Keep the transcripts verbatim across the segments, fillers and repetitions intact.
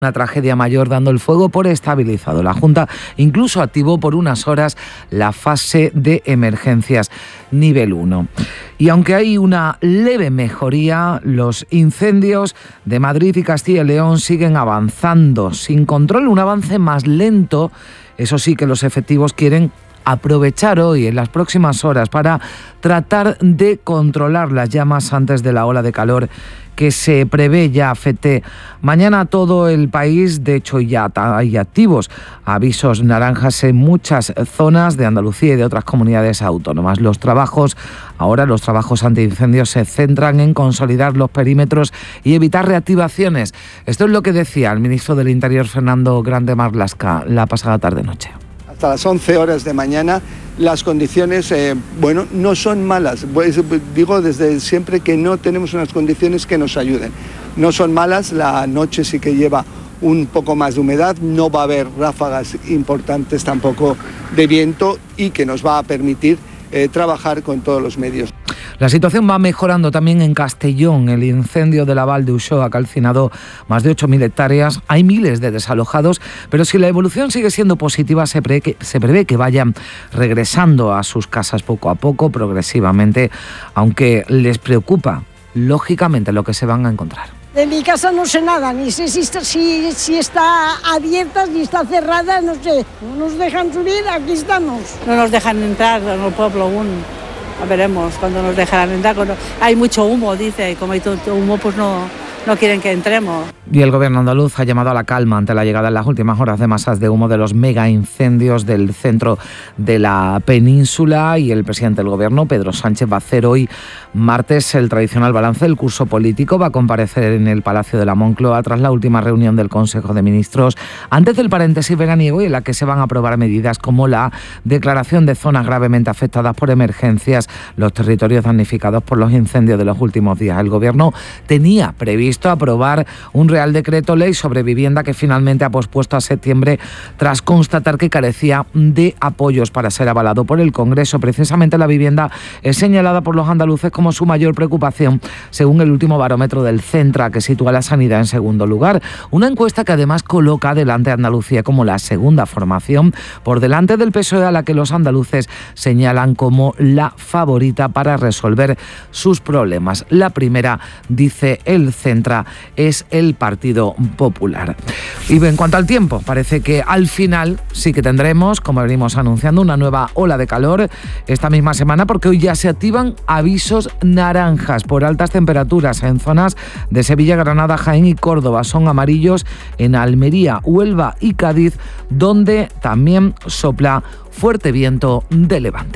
Una tragedia mayor dando el fuego por estabilizado. La Junta incluso activó por unas horas la fase de emergencias nivel uno. Y aunque hay una leve mejoría, los incendios de Madrid y Castilla y León siguen avanzando sin control, un avance más lento. Eso sí, que los efectivos quieren aprovechar hoy, en las próximas horas, para tratar de controlar las llamas antes de la ola de calor que se prevé ya afecte mañana a todo el país. De hecho, ya hay activos avisos naranjas en muchas zonas de Andalucía y de otras comunidades autónomas. Los trabajos, ahora los trabajos antiincendios se centran en consolidar los perímetros y evitar reactivaciones. Esto es lo que decía el ministro del Interior, Fernando Grande Marlaska, la pasada tarde-noche. Hasta las once horas de mañana las condiciones, eh, bueno, no son malas. Pues, digo desde siempre que no tenemos unas condiciones que nos ayuden. No son malas, la noche sí que lleva un poco más de humedad, no va a haber ráfagas importantes tampoco de viento y que nos va a permitir eh, trabajar con todos los medios. La situación va mejorando también en Castellón. El incendio de la Val de Uxó ha calcinado más de ocho mil hectáreas. Hay miles de desalojados, pero si la evolución sigue siendo positiva, se prevé que, se prevé que vayan regresando a sus casas poco a poco, progresivamente, aunque les preocupa, lógicamente, lo que se van a encontrar. De mi casa no sé nada, ni sé si está, si, si está abierta, ni está cerrada, no sé. No nos dejan subir, aquí estamos. No nos dejan entrar en el pueblo aún. Veremos cuando nos dejarán entrar. Hay mucho humo, dice, y como hay tanto humo, pues no, no quieren que entremos. Y el gobierno andaluz ha llamado a la calma ante la llegada en las últimas horas de masas de humo de los mega incendios del centro de la península, y el presidente del gobierno, Pedro Sánchez, va a hacer hoy martes el tradicional balance del curso político. Va a comparecer en el Palacio de la Moncloa tras la última reunión del Consejo de Ministros, antes del paréntesis veraniego, y en la que se van a aprobar medidas como la declaración de zonas gravemente afectadas por emergencias, los territorios damnificados por los incendios de los últimos días. El gobierno tenía previsto aprobar un real decreto ley sobre vivienda que finalmente ha pospuesto a septiembre tras constatar que carecía de apoyos para ser avalado por el Congreso. Precisamente la vivienda es señalada por los andaluces como su mayor preocupación, según el último barómetro del Centra, que sitúa la sanidad en segundo lugar. Una encuesta que además coloca adelante a Andalucía como la segunda formación, por delante del P S O E, a la que los andaluces señalan como la favorita para resolver sus problemas. La primera, dice el Centra, es el Partido Popular. Y en cuanto al tiempo, parece que al final sí que tendremos, como venimos anunciando, una nueva ola de calor esta misma semana, porque hoy ya se activan avisos naranjas por altas temperaturas en zonas de Sevilla, Granada, Jaén y Córdoba. Son amarillos en Almería, Huelva y Cádiz, donde también sopla fuerte viento de levante.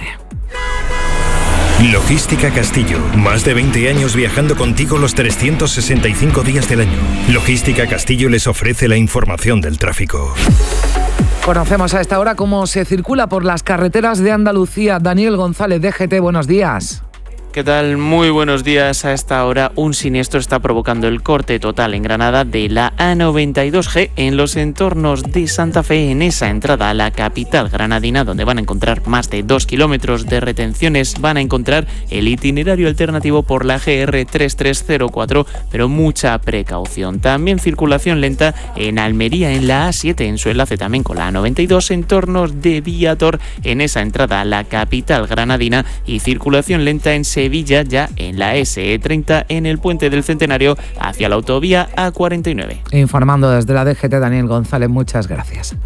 Logística Castillo. Más de veinte años viajando contigo los trescientos sesenta y cinco días del año. Logística Castillo les ofrece la información del tráfico. Conocemos a esta hora cómo se circula por las carreteras de Andalucía. Daniel González, D G T, buenos días. ¿Qué tal? Muy buenos días. A esta hora un siniestro está provocando el corte total en Granada de la A noventa y dos G en los entornos de Santa Fe, en esa entrada a la capital granadina, donde van a encontrar más de dos kilómetros de retenciones. Van a encontrar el itinerario alternativo por la G R treinta y tres cero cuatro, pero mucha precaución. También circulación lenta en Almería, en la A siete, en su enlace también con la A noventa y dos, entornos de Viator, en esa entrada a la capital granadina, y circulación lenta en Sevilla, Sevilla, ya en la S E treinta, en el puente del Centenario hacia la autovía A cuarenta y nueve. Informando desde la D G T, Daniel González, muchas gracias.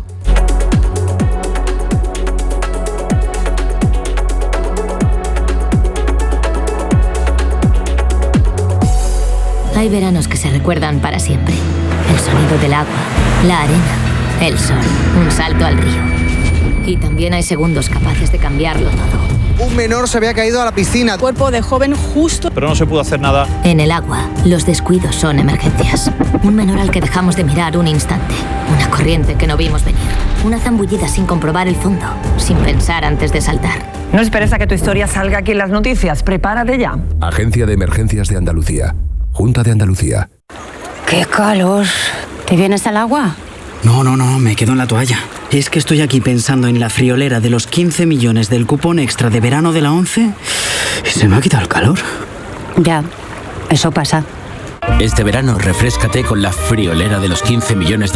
Hay veranos que se recuerdan para siempre. El sonido del agua, la arena, el sol, un salto al río. Y también hay segundos capaces de cambiarlo todo. Un menor se había caído a la piscina. Cuerpo de joven justo. Pero no se pudo hacer nada. En el agua, los descuidos son emergencias. Un menor al que dejamos de mirar un instante. Una corriente que no vimos venir. Una zambullida sin comprobar el fondo. Sin pensar antes de saltar. No esperes a que tu historia salga aquí en las noticias. Prepárate ya. Agencia de Emergencias de Andalucía. Junta de Andalucía. ¡Qué calor! ¿Te vienes al agua? No, no, no, me quedo en la toalla. Es que estoy aquí pensando en la friolera de los quince millones del cupón extra de verano de la ONCE y se me ha quitado el calor. Ya, eso pasa. Este verano refréscate con la friolera de los quince millones de